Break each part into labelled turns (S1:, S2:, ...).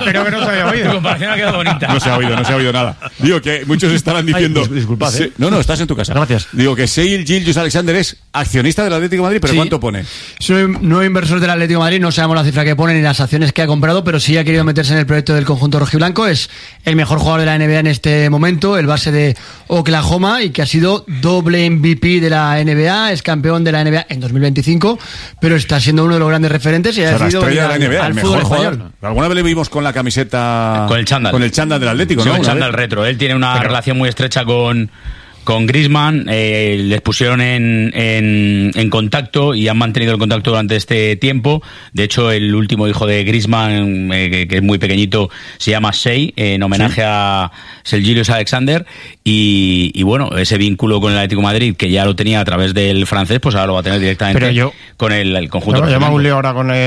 S1: Creo que no se había oído.
S2: Tu comparación ha quedado bonita.
S3: No se ha oído nada. Digo que muchos estarán diciendo...
S4: Disculpad, ¿eh?
S3: No, estás en tu casa.
S4: Gracias.
S3: Digo que Seil Gilgeous-Alexander es accionista del Atlético de Madrid, pero
S5: Sí.
S3: ¿cuánto pone?
S5: Soy nuevo inversor del Atlético de Madrid, no sabemos la cifra que pone ni las acciones que ha comprado, pero sí ha querido meterse en el proyecto del conjunto rojiblanco. Es el mejor jugador de la NBA en este momento, el base de Oklahoma, y que ha sido doble MVP de la NBA, es campeón de la NBA en 2025, pero está siendo uno de los grandes referentes y ha
S3: O sea, la
S5: decidido
S3: estrella de la NBA,
S5: al
S3: el
S5: fútbol
S3: mejor
S5: español.
S3: jugador. Alguna vez le vimos con la camiseta...
S2: Con el chándal.
S3: Con el chándal del Atlético,
S2: Sí,
S3: ¿no?
S2: el
S3: Una
S2: chándal
S3: vez.
S2: retro. Él tiene una relación muy estrecha con Griezmann, les pusieron en contacto y han mantenido el contacto durante este tiempo. De hecho, el último hijo de Griezmann, que es muy pequeñito, se llama Shea, en homenaje a Seil Gilgeous-Alexander. Y bueno, ese vínculo con el Atlético de Madrid, que ya lo tenía a través del francés, pues ahora lo va a tener directamente con el conjunto.
S1: Me llama un lío ahora con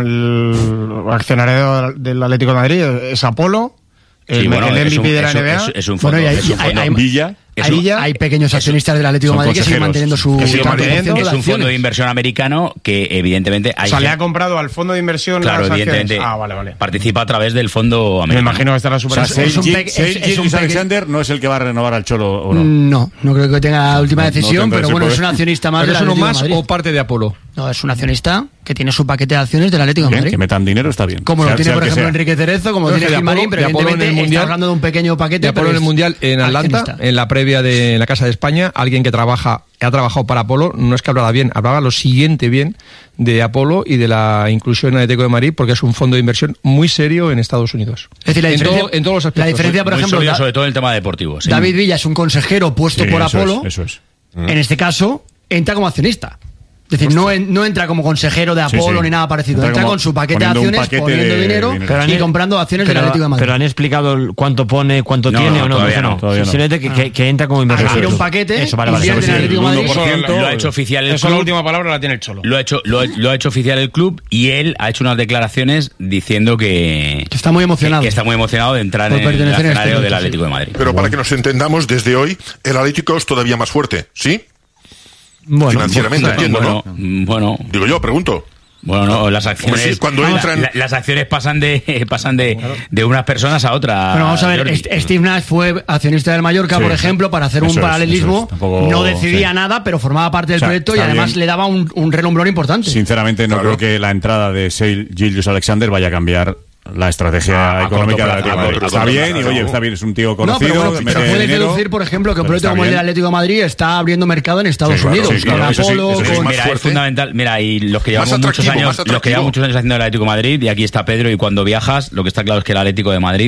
S1: el accionario del Atlético de Madrid, es Apolo, el MVP de la NBA.
S2: Es un fondo.
S5: Bueno, y
S2: es un fondo.
S5: hay
S3: Villa.
S5: Hay pequeños accionistas del Atlético de Madrid que siguen manteniendo su...
S1: Que siguen manteniendo.
S2: Es un fondo de inversión americano que evidentemente hay...
S1: O sea, le ha comprado al fondo de inversión
S2: Claro,
S1: las acciones.
S2: evidentemente.
S1: Vale.
S2: Participa a través del fondo
S1: Me
S2: americano.
S1: imagino que estará súper...
S3: O sea,
S5: es un
S3: Seil
S5: peque-
S3: Gilgeous-Alexander no es el que va a renovar al Cholo, ¿o no?
S5: No creo que tenga la última
S3: No
S5: decisión,
S3: tendrá
S5: pero
S3: ese
S5: bueno,
S3: poder.
S5: es un accionista más
S6: ¿Pero
S5: del
S6: es uno
S5: Atlético de
S6: más
S5: Madrid.
S6: o parte de Apolo?
S5: No, es un accionista que tiene su paquete de acciones del Atlético de
S3: Bien,
S5: Madrid.
S3: que metan dinero está bien.
S5: Como lo
S3: Sea-
S5: tiene,
S3: sea
S5: por
S3: el que
S5: ejemplo,
S3: sea.
S5: Enrique Cerezo, como
S6: Pero
S5: tiene
S6: es que de
S5: Gilmarín, pero
S6: Apolo en el
S5: evidentemente
S6: Mundial-
S5: está hablando de un pequeño paquete.
S6: De Apolo
S5: pero
S6: en el
S5: es
S6: Mundial en Atlanta,
S5: accionista.
S6: en la previa de la Casa de España, alguien que ha trabajado para Apolo, no es que hablara bien, hablaba lo siguiente bien de Apolo y de la inclusión en el Atlético de Madrid, porque es un fondo de inversión muy serio en Estados Unidos.
S5: Es decir, la diferencia,
S6: en todos los aspectos.
S5: la diferencia, por
S2: Muy
S5: ejemplo,
S2: sólido, sobre todo en el tema deportivo. Sí.
S5: David Villa es un consejero puesto
S3: Sí,
S5: por
S3: eso
S5: Apolo.
S3: Eso es.
S5: En este caso, entra como accionista. Es decir, no entra como consejero de Apolo
S3: sí.
S5: ni nada parecido. Entra
S3: como
S5: con su paquete de
S3: poniendo un
S5: acciones,
S3: paquete
S5: poniendo
S3: de
S5: dinero
S3: dinero.
S5: y comprando acciones del Atlético de Madrid.
S4: Pero han explicado cuánto pone, cuánto
S2: No,
S4: tiene
S2: no,
S4: o no.
S2: todavía
S4: Eso
S2: no,
S3: todavía no.
S4: Simplemente que entra como inversor.
S5: Adquiere un paquete,
S4: Eso, vale,
S5: invierte en el Atlético de Madrid.
S2: Lo ha hecho oficial el
S1: Eso la
S2: club.
S1: última palabra la tiene el Cholo.
S2: Lo ha hecho oficial el club y él ha hecho unas declaraciones diciendo que
S5: Que está muy emocionado.
S2: que está muy emocionado de entrar
S5: Por
S2: en el
S5: pertenecer a este
S2: accionario del
S5: proyecto,
S2: Atlético de Madrid.
S7: Pero para que nos entendamos, desde hoy, el Atlético es todavía más fuerte, ¿sí?
S4: Bueno,
S7: Financieramente, entiendo, ¿no?
S2: Bueno,
S7: Digo yo, pregunto.
S2: no, las acciones.
S7: Pues sí, cuando entran-
S2: las acciones pasan de unas personas a otras.
S5: Bueno, vamos a ver,
S2: Jordi.
S5: Steve Nash fue accionista del Mallorca,
S3: Sí,
S5: por ejemplo, para hacer un
S3: eso es,
S5: paralelismo.
S3: eso es. Tampoco-
S5: No decidía
S3: sí.
S5: nada, pero formaba parte del
S3: O sea,
S5: proyecto y
S3: está
S5: además
S3: bien.
S5: le daba un relumbrón importante.
S3: Sinceramente, no creo que la entrada de Seil Gilgeous-Alexander vaya a cambiar la estrategia
S7: A
S3: económica
S7: corto
S3: del
S7: plazo,
S3: Atlético de Madrid.
S7: a corto
S3: Está
S7: plazo,
S3: bien, y
S7: claro.
S3: oye, está bien, es un tío
S5: No,
S3: conocido.
S5: pero,
S3: que
S5: pero
S3: mete
S5: puedes
S3: dinero,
S5: deducir, por ejemplo, que un
S3: pero
S5: proyecto
S3: está
S5: como el del
S3: bien.
S5: Atlético de Madrid está abriendo mercado en Estados
S3: Sí, claro,
S5: Unidos,
S3: sí,
S5: con
S3: claro, eso sí,
S5: Apolo,
S3: eso sí,
S7: es
S5: con...
S7: más
S2: Mira,
S7: fuerte.
S2: es fundamental. Mira, y los que llevamos
S7: Más
S2: muchos
S7: atractivo,
S2: años,
S7: más
S2: los que llevamos
S7: atractivo.
S2: muchos años haciendo el Atlético de Madrid, y aquí está Pedro, y cuando viajas, lo que está claro es que el Atlético de Madrid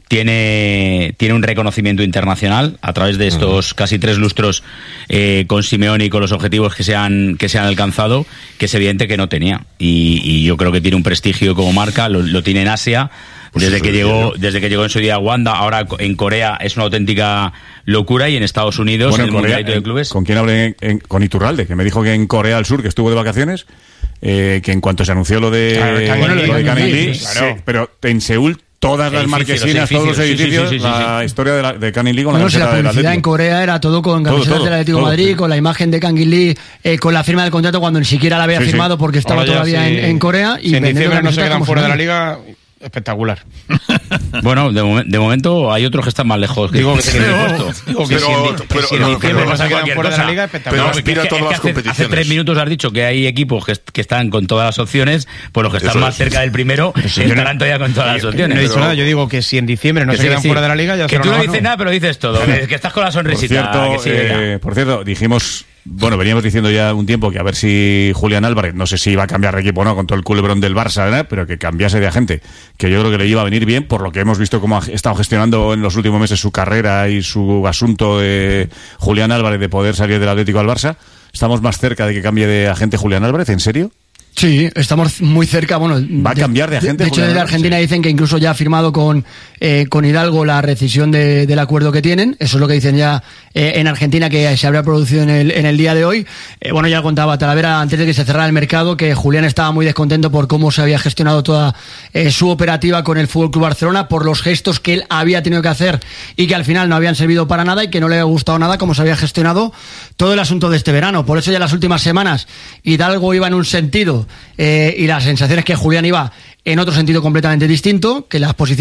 S2: tiene un reconocimiento internacional a través de estos casi 3 lustros con Simeone y con los objetivos que se han alcanzado, que es evidente que no tenía. Y yo creo que tiene un prestigio como marca, lo tiene en Asia.
S7: Pues
S2: Desde
S7: eso
S2: que
S7: digo
S2: llegó en su día a Wanda, ahora en Corea es una auténtica locura, y en Estados Unidos,
S3: Bueno,
S2: en
S3: en
S2: el
S3: Corea,
S2: Mundialito de Clubes.
S3: ¿con quién hablé? Con Iturralde, que me dijo que en Corea del Sur, que estuvo de vacaciones, que en cuanto se anunció lo de Canning Lee,
S1: claro.
S3: sí, pero en Seúl todas las
S2: Edificios,
S3: marquesinas, todos los edificios,
S2: sí,
S3: la historia de Canning Lee con la
S5: Bueno, si la
S3: camiseta del
S5: publicidad en
S3: Atlético.
S5: Corea era todo con camisetas
S3: todo,
S5: del Atlético de
S3: todo,
S5: Madrid,
S3: sí.
S5: con la imagen de Kang Lee, con la firma del contrato cuando ni siquiera la había
S3: Sí, sí.
S5: firmado porque estaba
S1: Ahora ya
S5: todavía
S1: sí.
S5: en Corea. Y
S1: Si en
S5: vendiendo
S1: diciembre no se
S5: camisetas
S1: quedan
S5: como
S1: fuera
S5: si
S1: de la
S5: nada.
S1: liga, espectacular.
S2: Bueno, de momento hay otros que están más lejos.
S1: Digo que
S2: que
S1: si
S2: el
S1: en
S2: puesto.
S1: digo que
S7: Pero-
S1: si en
S7: pero-
S1: diciembre
S7: no,
S1: no
S7: pero
S1: se
S2: pasa
S1: quedan
S2: cualquier
S1: fuera de la
S2: cosa.
S1: liga,
S7: Pero
S1: espectacular.
S7: aspira a todas las
S2: hace
S7: competiciones.
S2: 3 minutos has dicho que hay equipos que están con todas las opciones, pues los que están
S7: Eso
S2: más
S7: es.
S2: cerca del primero estarán todavía con todas las opciones.
S1: No he dicho
S7: Pero-
S1: nada, yo digo que si en diciembre no
S2: Que
S1: se
S2: sí,
S1: quedan
S2: que sí.
S1: fuera de la liga, ya
S2: Que
S1: será
S2: tú no
S1: una
S2: dices
S1: mano.
S2: nada, pero dices todo. Que estás con la sonrisita.
S3: Por cierto, dijimos, bueno, veníamos diciendo ya un tiempo que a ver si Julián Álvarez, no sé si iba a cambiar de equipo o no, con todo el culebrón del Barça, ¿verdad? Pero que cambiase de agente, que yo creo que le iba a venir bien, por lo que hemos visto cómo ha estado gestionando en los últimos meses su carrera y su asunto de Julián Álvarez de poder salir del Atlético al Barça. ¿Estamos más cerca de que cambie de agente Julián Álvarez? ¿En serio?
S5: Sí, estamos muy cerca. Bueno,
S3: ¿Va a cambiar de agente?
S5: De hecho,
S3: Julián
S5: desde
S3: Álvarez?
S5: Argentina
S3: Sí.
S5: dicen que incluso ya ha firmado con Hidalgo la rescisión del acuerdo que tienen. Eso es lo que dicen ya en Argentina, que se habría producido en el día de hoy. Bueno, ya contaba Talavera antes de que se cerrara el mercado que Julián estaba muy descontento por cómo se había gestionado toda su operativa con el FC Barcelona, por los gestos que él había tenido que hacer y que al final no habían servido para nada y que no le había gustado nada cómo se había gestionado todo el asunto de este verano. Por eso ya las últimas semanas Hidalgo iba en un sentido y la sensación es que Julián iba en otro sentido completamente distinto, que las posiciones